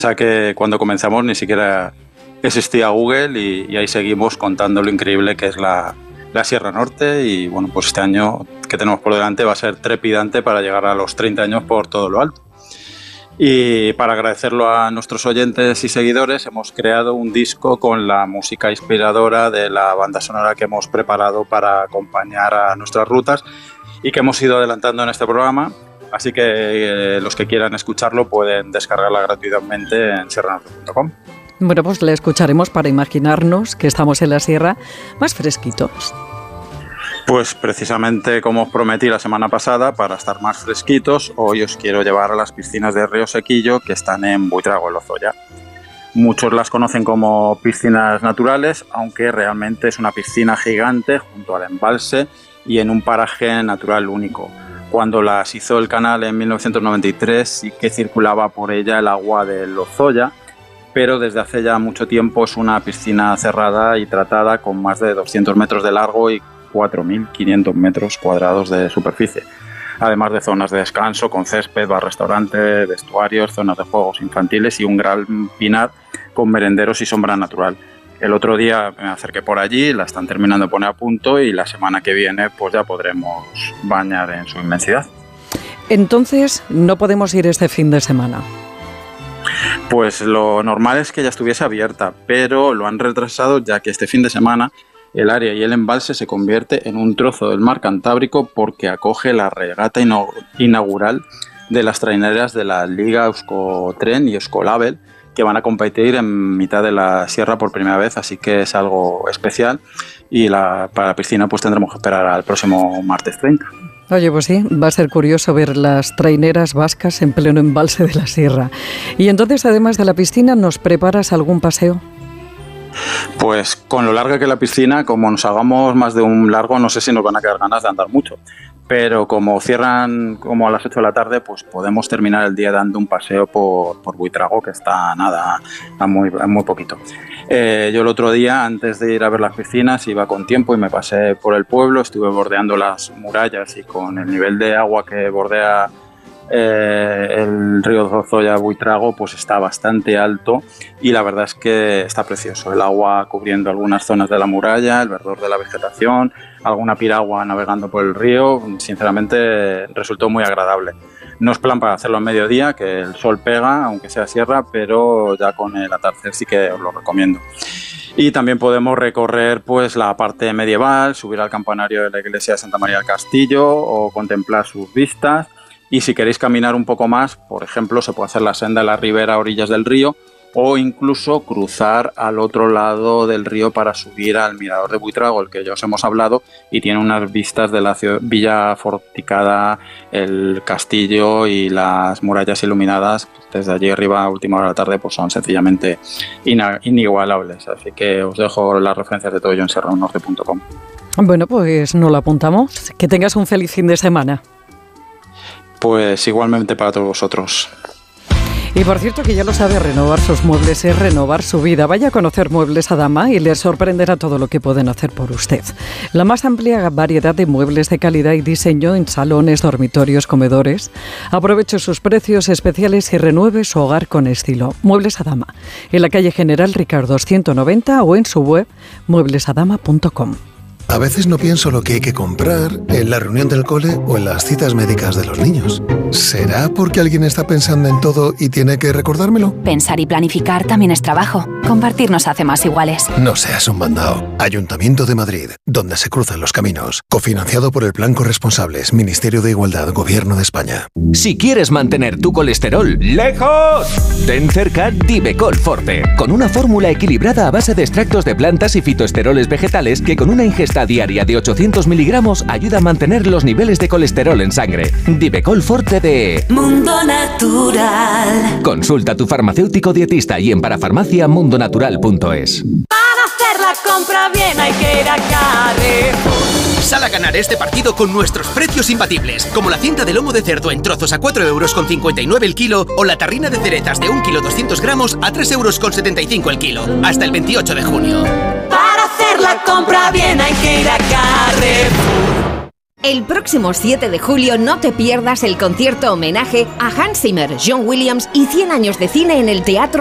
sea que cuando comenzamos ni siquiera existía Google y ahí seguimos contando lo increíble que es la Sierra Norte y bueno, pues este año que tenemos por delante va a ser trepidante para llegar a los 30 años por todo lo alto. Y para agradecerlo a nuestros oyentes y seguidores hemos creado un disco con la música inspiradora de la banda sonora que hemos preparado para acompañar a nuestras rutas y que hemos ido adelantando en este programa. Así que los que quieran escucharlo pueden descargarla gratuitamente en sierranorte.com. Bueno, pues la escucharemos para imaginarnos que estamos en la sierra más fresquitos. Pues precisamente como os prometí la semana pasada, para estar más fresquitos, hoy os quiero llevar a las piscinas de Río Sequillo que están en Buitrago, en Lozoya. Muchos las conocen como piscinas naturales, aunque realmente es una piscina gigante junto al embalse y en un paraje natural único. Cuando las hizo el canal en 1993 sí que circulaba por ella el agua de Lozoya, pero desde hace ya mucho tiempo es una piscina cerrada y tratada con más de 200 metros de largo y 4.500 metros cuadrados de superficie, además de zonas de descanso con césped, bar-restaurante, vestuarios, zonas de juegos infantiles y un gran pinar con merenderos y sombra natural. El otro día me acerqué por allí, la están terminando de poner a punto y la semana que viene pues ya podremos bañar en su inmensidad. Entonces, no podemos ir este fin de semana. Pues lo normal es que ya estuviese abierta, pero lo han retrasado ya que este fin de semana el área y el embalse se convierte en un trozo del mar Cantábrico porque acoge la regata inaugural de las traineras de la Liga Euskotren y Euskolabel, que van a competir en mitad de la sierra por primera vez, así que es algo especial y para la piscina pues tendremos que esperar al próximo martes 30. Oye, pues sí, va a ser curioso ver las traineras vascas en pleno embalse de la sierra. Y entonces, además de la piscina, ¿nos preparas algún paseo? Pues con lo larga que es la piscina, como nos hagamos más de un largo, no sé si nos van a quedar ganas de andar mucho. Pero como cierran como a las 8 de la tarde, pues podemos terminar el día dando un paseo por Buitrago, que está nada, a muy poquito. Yo el otro día, antes de ir a ver las piscinas, iba con tiempo y me pasé por el pueblo, estuve bordeando las murallas y con el nivel de agua que bordea el río Lozoya Buitrago pues está bastante alto y la verdad es que está precioso, el agua cubriendo algunas zonas de la muralla, el verdor de la vegetación, alguna piragua navegando por el río, sinceramente resultó muy agradable. No es plan para hacerlo a mediodía, que el sol pega, aunque sea sierra, pero ya con el atardecer sí que os lo recomiendo. Y también podemos recorrer pues la parte medieval, subir al campanario de la iglesia de Santa María del Castillo o contemplar sus vistas. Y si queréis caminar un poco más, por ejemplo, se puede hacer la senda de la ribera a orillas del río o incluso cruzar al otro lado del río para subir al mirador de Buitrago, el que ya os hemos hablado, y tiene unas vistas de la villa fortificada, el castillo y las murallas iluminadas. Desde allí arriba a última hora de la tarde pues son sencillamente inigualables. Así que os dejo las referencias de todo ello en sierranorte.com. Bueno, pues nos lo apuntamos. Que tengas un feliz fin de semana. Pues igualmente para todos vosotros. Y por cierto que ya lo sabe, renovar sus muebles es renovar su vida. Vaya a conocer Muebles Adama y les sorprenderá todo lo que pueden hacer por usted. La más amplia variedad de muebles de calidad y diseño en salones, dormitorios, comedores. Aproveche sus precios especiales y renueve su hogar con estilo. Muebles Adama, en la calle General Ricardo 190 o en su web mueblesadama.com. A veces no pienso lo que hay que comprar en la reunión del cole o en las citas médicas de los niños. ¿Será porque alguien está pensando en todo y tiene que recordármelo? Pensar y planificar también es trabajo. Compartir nos hace más iguales. No seas un mandao. Ayuntamiento de Madrid, donde se cruzan los caminos. Cofinanciado por el Plan Corresponsables, Ministerio de Igualdad, Gobierno de España. Si quieres mantener tu colesterol lejos, ten cerca Divecol Forte, con una fórmula equilibrada a base de extractos de plantas y fitoesteroles vegetales que con una ingesta diaria de 800 miligramos ayuda a mantener los niveles de colesterol en sangre. Divecol Forte de Mundo Natural. Consulta a tu farmacéutico dietista y en parafarmaciamundonatural.es. Para hacer la compra bien hay que ir a Carrefour. Sal a ganar este partido con nuestros precios imbatibles, como la cinta de lomo de cerdo en trozos a 4,59 € el kilo o la tarrina de cerezas de 1 kilo 200 gramos a 3,75 € el kilo. Hasta el 28 de junio. Para hacer la compra bien hay que ir a Carrefour. El próximo 7 de julio no te pierdas el concierto homenaje a Hans Zimmer, John Williams y 100 años de cine en el Teatro